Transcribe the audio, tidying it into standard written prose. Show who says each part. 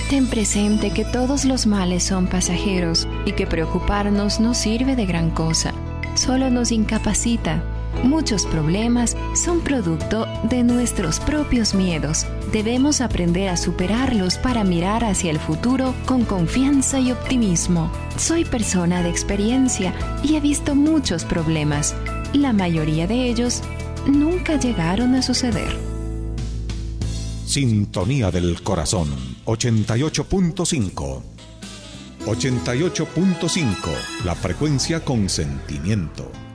Speaker 1: Ten presente que todos los males son pasajeros y que preocuparnos no sirve de gran cosa, solo nos incapacita. Muchos problemas son producto de nuestros propios miedos. Debemos aprender a superarlos para mirar hacia el futuro con confianza y optimismo. Soy persona de experiencia y he visto muchos problemas. La mayoría de ellos nunca llegaron a suceder.
Speaker 2: Sintonía del Corazón, 88.5. 88.5, la frecuencia con sentimiento.